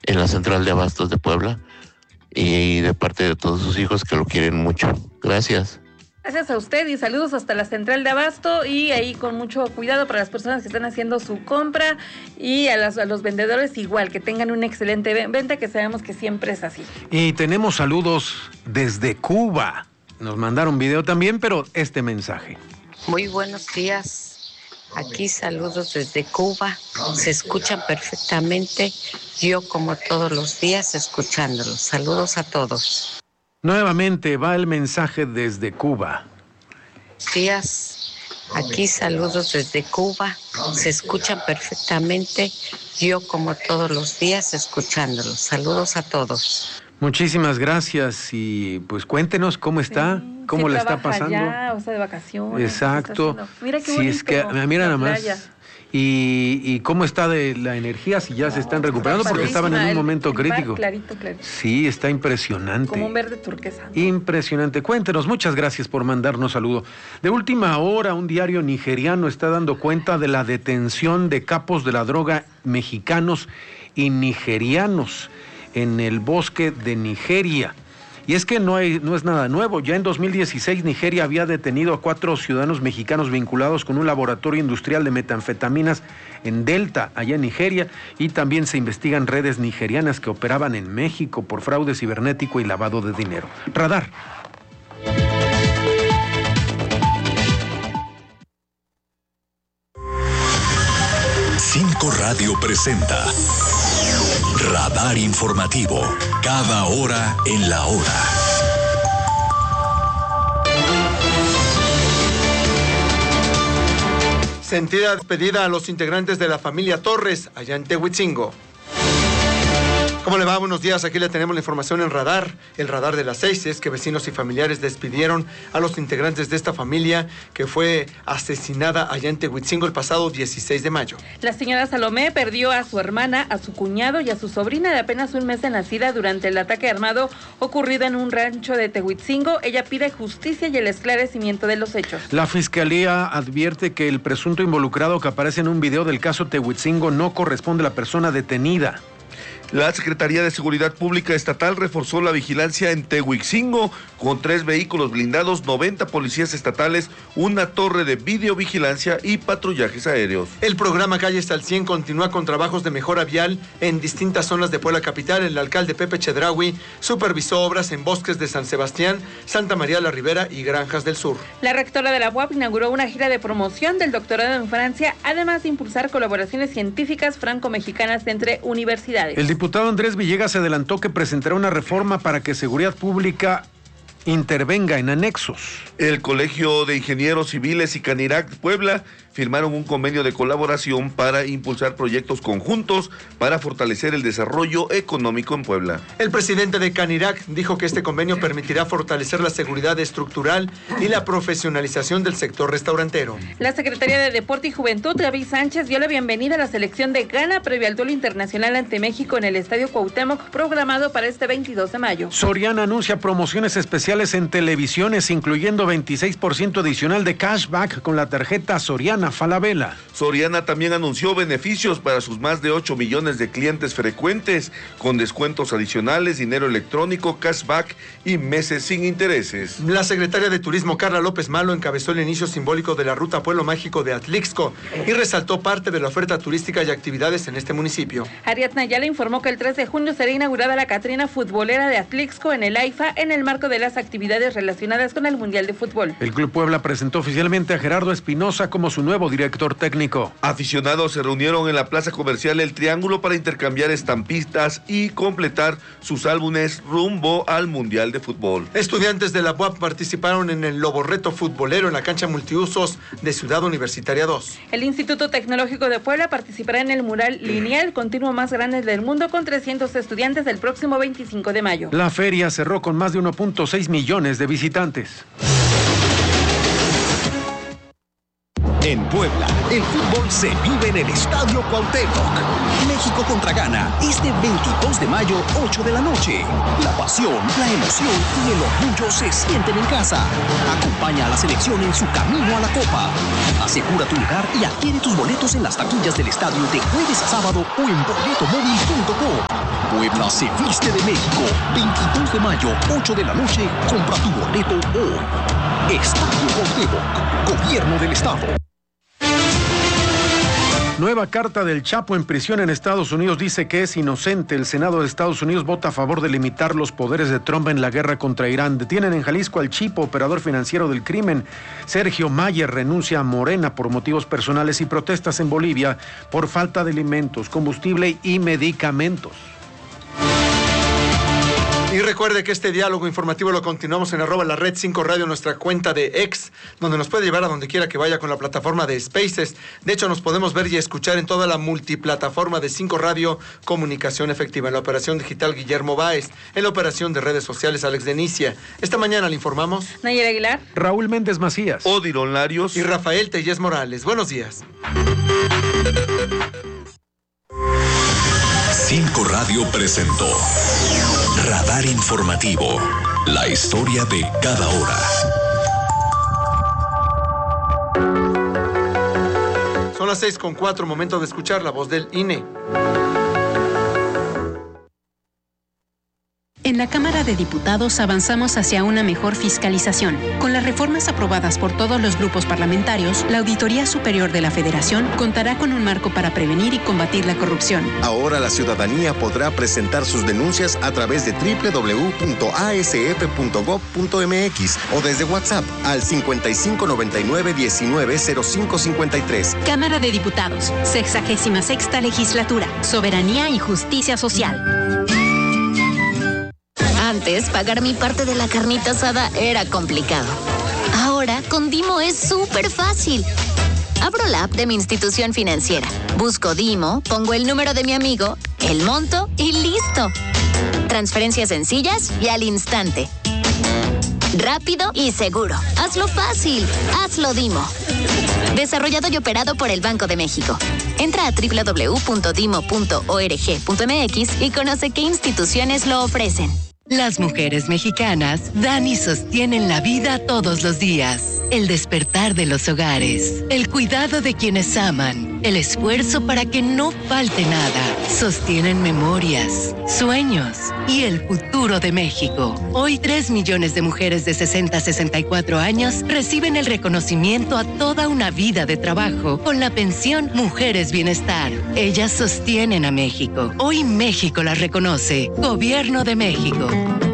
en la central de abastos de Puebla y de parte de todos sus hijos que lo quieren mucho. Gracias. Gracias a usted y saludos hasta la central de abasto, y ahí con mucho cuidado para las personas que están haciendo su compra, y a los vendedores igual, que tengan una excelente venta, que sabemos que siempre es así. Y tenemos saludos desde Cuba. Nos mandaron video también, pero este mensaje. Muy buenos días. Aquí saludos desde Cuba. Se escuchan perfectamente. Yo, como todos los días, escuchándolos. Saludos a todos. Nuevamente va el mensaje desde Cuba. Días. Aquí saludos desde Cuba. Se escuchan perfectamente. Yo, como todos los días, escuchándolos. Saludos a todos. Muchísimas gracias, y pues cuéntenos cómo está, cómo la está pasando. Ya, o sea, de vacaciones. Exacto. Mira qué bonito. Si es que, mira nada más. Y cómo está de la energía, si ya se están recuperando, porque estaban en un momento crítico. Clarito. Sí, está impresionante. Como un verde turquesa. Impresionante. Cuéntenos, muchas gracias por mandarnos saludo. De última hora, un diario nigeriano está dando cuenta de la detención de capos de la droga mexicanos y nigerianos en el bosque de Nigeria. Y es que no es nada nuevo. Ya en 2016 Nigeria había detenido a 4 ciudadanos mexicanos vinculados con un laboratorio industrial de metanfetaminas en Delta, allá en Nigeria, y también se investigan redes nigerianas que operaban en México por fraude cibernético y lavado de dinero. Radar. Cinco Radio presenta Radar Informativo, cada hora en la hora. Sentida despedida a los integrantes de la familia Torres, allá en Tehuitzingo. ¿Cómo le va? Buenos días, aquí le tenemos la información en Radar. El Radar de las 6 es que vecinos y familiares despidieron a los integrantes de esta familia que fue asesinada allá en Tehuitzingo el pasado 16 de mayo. La señora Salomé perdió a su hermana, a su cuñado y a su sobrina de apenas un mes de nacida durante el ataque armado ocurrido en un rancho de Tehuitzingo. Ella pide justicia y el esclarecimiento de los hechos. La Fiscalía advierte que el presunto involucrado que aparece en un video del caso Tehuitzingo no corresponde a la persona detenida. La Secretaría de Seguridad Pública Estatal reforzó la vigilancia en Tehuitzingo con 3 vehículos blindados, 90 policías estatales, una torre de videovigilancia y patrullajes aéreos. El programa Calles al 100 continúa con trabajos de mejora vial en distintas zonas de Puebla Capital. El alcalde Pepe Chedraui supervisó obras en bosques de San Sebastián, Santa María la Ribera y Granjas del Sur. La rectora de la UAP inauguró una gira de promoción del doctorado en Francia, además de impulsar colaboraciones científicas franco-mexicanas entre universidades. El diputado Andrés Villegas se adelantó que presentará una reforma para que Seguridad Pública intervenga en anexos. El Colegio de Ingenieros Civiles y Canirac Puebla firmaron un convenio de colaboración para impulsar proyectos conjuntos para fortalecer el desarrollo económico en Puebla. El presidente de Canirac dijo que este convenio permitirá fortalecer la seguridad estructural y la profesionalización del sector restaurantero. La Secretaría de Deporte y Juventud, Gaby Sánchez, dio la bienvenida a la selección de Ghana previo al duelo internacional ante México en el Estadio Cuauhtémoc, programado para este 22 de mayo. Soriana anuncia promociones especiales en televisiones, incluyendo 26% adicional de cashback con la tarjeta Soriana Falabella. Soriana también anunció beneficios para sus más de 8 millones de clientes frecuentes, con descuentos adicionales, dinero electrónico, cashback y meses sin intereses. La secretaria de Turismo, Carla López Malo, encabezó el inicio simbólico de la Ruta Pueblo Mágico de Atlixco y resaltó parte de la oferta turística y actividades en este municipio. Ariadna Ayala informó que el 3 de junio será inaugurada la Catrina Futbolera de Atlixco en el AIFA en el marco de las actividades relacionadas con el Mundial de Fútbol. El Club Puebla presentó oficialmente a Gerardo Espinosa como su nuevo director técnico. Aficionados se reunieron en la plaza comercial El Triángulo para intercambiar estampistas y completar sus álbumes rumbo al Mundial de Fútbol. Estudiantes de la UAP participaron en el Loborreto Futbolero en la cancha multiusos de Ciudad Universitaria 2. El Instituto Tecnológico de Puebla participará en el mural lineal continuo más grande del mundo con 300 estudiantes el próximo 25 de mayo. La feria cerró con más de 1.6 millones de visitantes. En Puebla, el fútbol se vive en el Estadio Cuauhtémoc. México contra Ghana, este 22 de mayo, 8 de la noche. La pasión, la emoción y el orgullo se sienten en casa. Acompaña a la selección en su camino a la Copa. Asegura tu lugar y adquiere tus boletos en las taquillas del estadio de jueves a sábado o en boletomóvil.com. Puebla se viste de México. 22 de mayo, 8 de la noche. Compra tu boleto hoy. Estadio Cuauhtémoc, Gobierno del Estado. Nueva carta del Chapo en prisión en Estados Unidos dice que es inocente. El Senado de Estados Unidos vota a favor de limitar los poderes de Trump en la guerra contra Irán. Detienen en Jalisco al Chipo, operador financiero del crimen. Sergio Mayer renuncia a Morena por motivos personales y protestas en Bolivia por falta de alimentos, combustible y medicamentos. Y recuerde que este diálogo informativo lo continuamos en @lared5radio, nuestra cuenta de X, donde nos puede llevar a donde quiera que vaya con la plataforma de Spaces. De hecho, nos podemos ver y escuchar en toda la multiplataforma de 5 Radio, Comunicación Efectiva. En la operación digital, Guillermo Báez. En la operación de redes sociales, Alex Denicia. Esta mañana le informamos Nayera Aguilar, Raúl Méndez Macías, Odiron Larios y Rafael Tellez Morales. Buenos días. 5 Radio presentó Radar Informativo, la historia de cada hora. Son las 6:04, momento de escuchar la voz del INE. En la Cámara de Diputados avanzamos hacia una mejor fiscalización. Con las reformas aprobadas por todos los grupos parlamentarios, la Auditoría Superior de la Federación contará con un marco para prevenir y combatir la corrupción. Ahora la ciudadanía podrá presentar sus denuncias a través de www.asf.gov.mx o desde WhatsApp al 5599-190553. Cámara de Diputados, 66ª Legislatura, Soberanía y Justicia Social. Antes, pagar mi parte de la carnita asada era complicado. Ahora, con Dimo es súper fácil. Abro la app de mi institución financiera, busco Dimo, pongo el número de mi amigo, el monto y listo. Transferencias sencillas y al instante. Rápido y seguro. Hazlo fácil. Hazlo Dimo. Desarrollado y operado por el Banco de México. Entra a www.dimo.org.mx y conoce qué instituciones lo ofrecen. Las mujeres mexicanas dan y sostienen la vida todos los días. El despertar de los hogares, el cuidado de quienes aman, el esfuerzo para que no falte nada. Sostienen memorias, sueños y el futuro de México. Hoy 3 millones de mujeres de 60 a 64 años reciben el reconocimiento a toda una vida de trabajo con la pensión Mujeres Bienestar. Ellas sostienen a México. Hoy México las reconoce. Gobierno de México.